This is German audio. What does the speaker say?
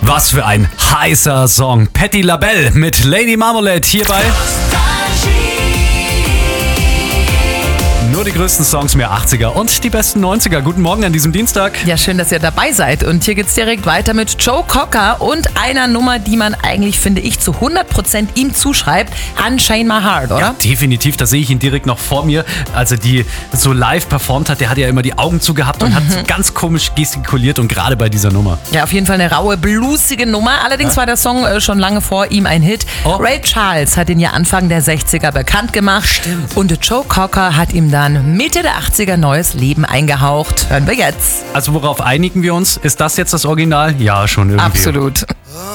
Was für ein heißer Song. Patti LaBelle mit Lady Marmalade hierbei. Nur die größten Songs, mehr 80er und die besten 90er. Guten Morgen an diesem Dienstag. Ja, schön, dass ihr dabei seid. Und hier geht's direkt weiter mit Joe Cocker und einer Nummer, die man eigentlich, finde ich, zu 100% ihm zuschreibt. Unchain My Heart, oder? Ja, definitiv. Da sehe ich ihn direkt noch vor mir, als er die so live performt hat. Der hat ja immer die Augen zugehabt und hat so ganz komisch gestikuliert und gerade bei dieser Nummer. Ja, auf jeden Fall eine raue, bluesige Nummer. Allerdings war der Song schon lange vor ihm ein Hit. Oh. Ray Charles hat ihn ja Anfang der 60er bekannt gemacht. Stimmt. Und Joe Cocker hat ihm dann Mitte der 80er neues Leben eingehaucht. Hören wir jetzt. Also worauf einigen wir uns? Ist das jetzt das Original? Ja, schon irgendwie. Absolut.